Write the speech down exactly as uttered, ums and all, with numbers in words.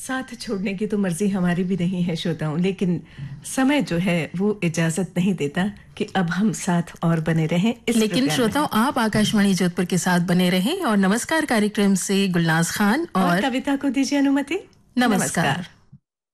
साथ छोड़ने की तो मर्जी हमारी भी नहीं है श्रोताओं, लेकिन समय जो है वो इजाजत नहीं देता कि अब हम साथ और बने रहें इस लेकिन श्रोताओं आप आकाशवाणी जोधपुर के साथ बने रहें और नमस्कार कार्यक्रम से गुलनाज खान और, और कविता को दीजिए अनुमति। नमस्कार, नमस्कार।